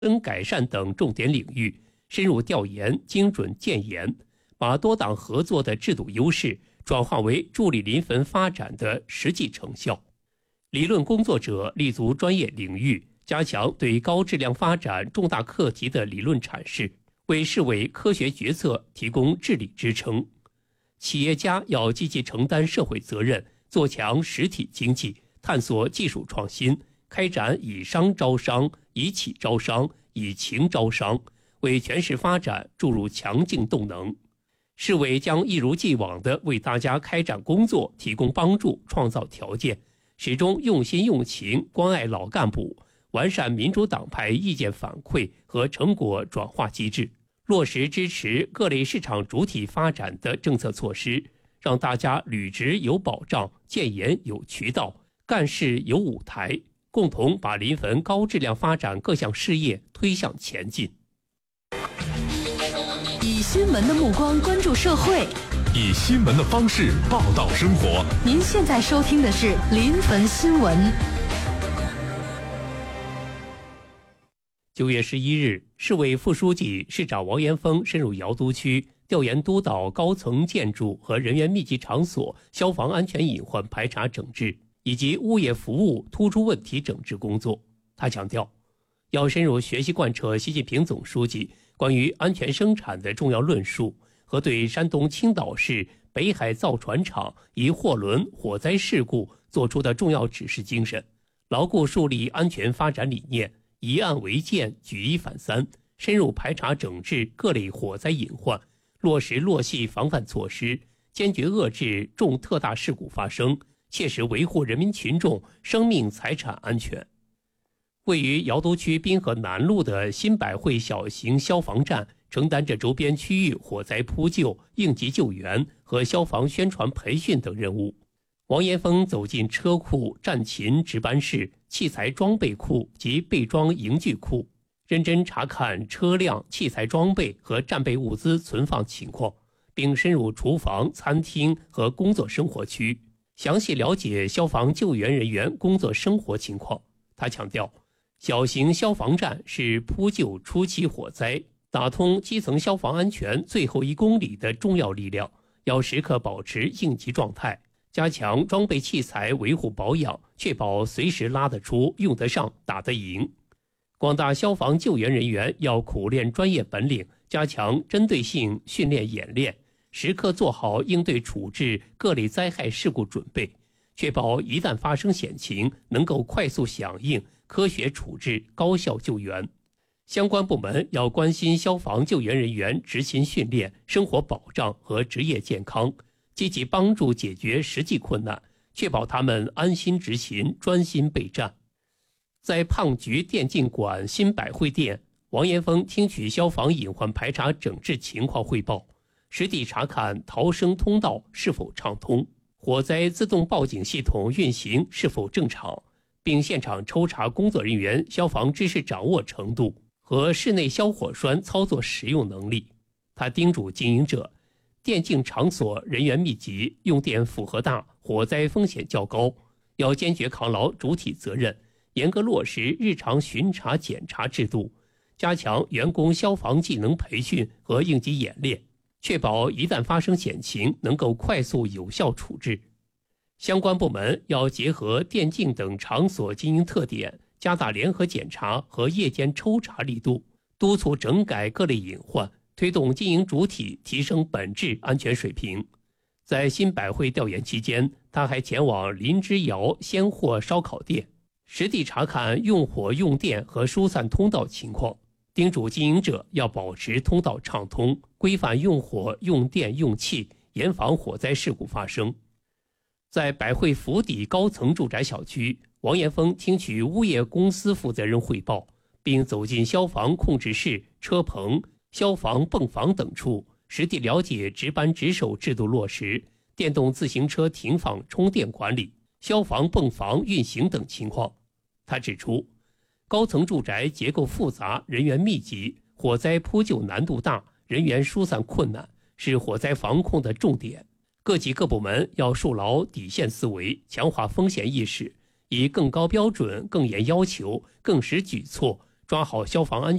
改善等重点领域，深入调研、精准建言，把多党合作的制度优势转化为助力临汾发展的实际成效。理论工作者立足专业领域，加强对高质量发展重大课题的理论阐释，为市委科学决策提供治理支撑。企业家要积极承担社会责任，做强实体经济，探索技术创新，开展以商招商、以企招商、以情招商，为全市发展注入强劲动能。市委将一如既往地为大家开展工作提供帮助，创造条件，始终用心用情关爱老干部，完善民主党派意见反馈和成果转化机制，落实支持各类市场主体发展的政策措施，让大家履职有保障，建言有渠道，干事有舞台，共同把临汾高质量发展各项事业推向前进。 以新闻的目光关注社会， 以新闻的方式报道生活。 您现在收听的是临汾新闻。 9月11日，市委副书记、市长王延峰深入瑶都区调研督导高层建筑和人员密集场所消防安全隐患排查整治以及物业服务突出问题整治工作。他强调，要深入学习贯彻习近平总书记关于安全生产的重要论述和对山东青岛市北海造船厂一货轮火灾事故作出的重要指示精神，牢固树立安全发展理念，一案为鉴，举一反三，深入排查整治各类火灾隐患，落实落细防范措施，坚决遏制重特大事故发生，切实维护人民群众生命财产安全。位于瑶都区滨河南路的新百汇小型消防站承担着周边区域火灾扑救、应急救援和消防宣传培训等任务。王延峰走进车库、战勤值班室、器材装备库及备装营具库，认真查看车辆、器材装备和战备物资存放情况，并深入厨房、餐厅和工作生活区，详细了解消防救援人员工作生活情况。他强调，小型消防站是扑救初期火灾、打通基层消防安全最后1公里的重要力量，要时刻保持应急状态，加强装备器材维护保养，确保随时拉得出、用得上、打得赢。广大消防救援人员要苦练专业本领，加强针对性训练演练，时刻做好应对处置各类灾害事故准备，确保一旦发生险情能够快速响应，科学处置，高效救援。相关部门要关心消防救援人员执勤训练、生活保障和职业健康，积极帮助解决实际困难，确保他们安心执勤、专心备战。在胖菊电竞馆新百汇店，王延峰听取消防隐患排查整治情况汇报，实地查看逃生通道是否畅通，火灾自动报警系统运行是否正常，并现场抽查工作人员消防知识掌握程度和室内消火栓操作使用能力。他叮嘱经营者，电竞场所人员密集，用电负荷大，火灾风险较高，要坚决扛牢主体责任，严格落实日常巡查检查制度，加强员工消防技能培训和应急演练，确保一旦发生险情能够快速有效处置。相关部门要结合电竞等场所经营特点，加大联合检查和夜间抽查力度，督促整改各类隐患，推动经营主体提升本质安全水平。在新百汇调研期间，他还前往林之窑鲜货烧烤店，实地查看用火用电和疏散通道情况，叮嘱经营者要保持通道畅通，规范用火用电用气，严防火灾事故发生。在百汇府邸高层住宅小区，王延峰听取物业公司负责人汇报，并走进消防控制室、车棚、消防泵房等处，实地了解值班值守制度落实、电动自行车停放充电管理、消防泵房运行等情况。他指出，高层住宅结构复杂，人员密集，火灾扑救难度大，人员疏散困难，是火灾防控的重点。各级各部门要树牢底线思维，强化风险意识，以更高标准、更严要求、更实举措， 抓好消防安全